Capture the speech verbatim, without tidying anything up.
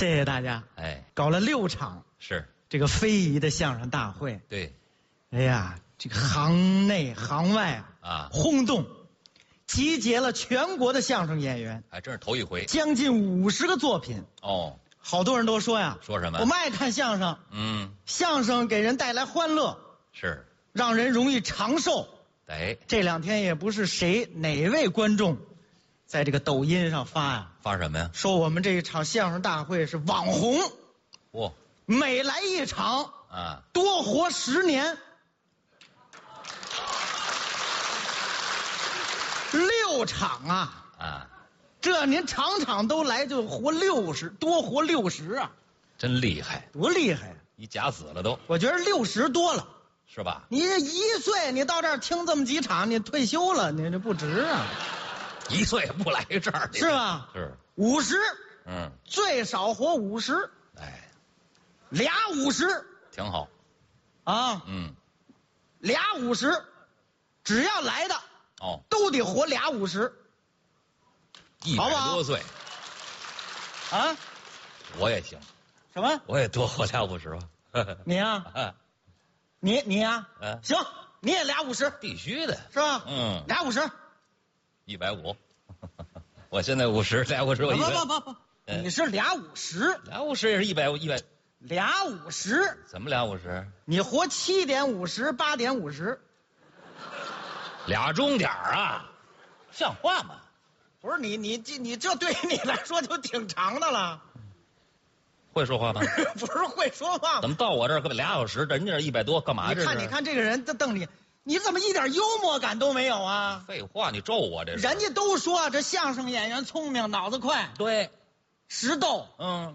谢谢大家。 哎， 搞了六场是这个非遗的相声大会， 对哎呀，这个行内行外啊啊， 轰动，集结了全国的相声演员， 还真是头一回将近五十个作品。 哦。 好多人都说呀， 说什么我们爱看相声， 嗯， 相声给人带来欢乐， 是， 让人容易长寿。 哎， 这两天也不是谁哪位观众，在这个抖音上发呀、 发什么呀？ 说我们这一场相声大会是网红， 哇每来一场啊， 多活十年。六场啊， 啊， 这您场场都来就活六十，多活六十啊， 真厉害！ 多厉害呀、 你假死了都， 我觉得六十多了。 是吧？ 你这一岁，你到这儿听这么几场，你退休了，你这不值啊， 一岁不来这儿， 是吧？ 是， 五十， 嗯， 最少活五十， 哎， 俩五十挺好， 啊， 嗯， 俩五十，只要来的哦， 都得活俩五十一百好不好多岁， 啊？ 我也行， 什么？ 我也多活俩五十吧。 你呀、 啊， 你你呀、 嗯行，你也俩五十必须的， 是吧？ 嗯， 俩五十。 一百五，我现在五十，俩五十我不一百， 不不不， 嗯你是俩五十， 俩五十也是一百一百， 俩五十， 怎么俩五十？ 你活七点五十，八点五十， 俩钟点儿啊，像话吗？ 不是你你这你这对于你来说就挺长的了， 会说话吗？ 不是会说话吗？ 怎么到我这儿根本俩小时，人家这一百多，干嘛这是？ 你看你，看这个人，他瞪你，你怎么一点幽默感都没有啊？ 废话，你咒我这是？ 人家都说这相声演员聪明，脑子快， 对， 识逗。 嗯。